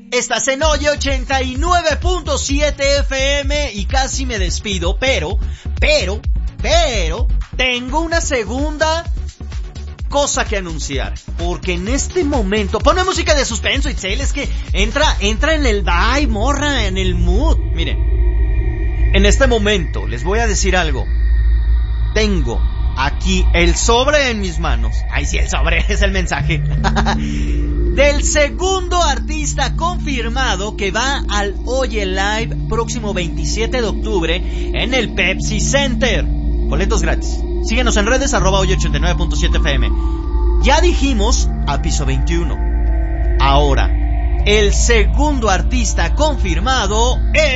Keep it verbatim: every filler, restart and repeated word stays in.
Estás en Oye ochenta y nueve punto siete F M y casi me despido, pero, pero, pero, tengo una segunda cosa que anunciar, porque en este momento, ponme música de suspenso, Itzel, es que entra, entra en el vibe, morra, en el mood. Miren, en este momento les voy a decir algo. Tengo aquí el sobre en mis manos. Ay, sí, el sobre es el mensaje. Del segundo artista confirmado que va al Oye Live próximo veintisiete de octubre en el Pepsi Center. Boletos gratis. Síguenos en redes, arroba Oye ochenta y nueve punto siete F M. Ya dijimos a piso veintiuno. Ahora, el segundo artista confirmado es...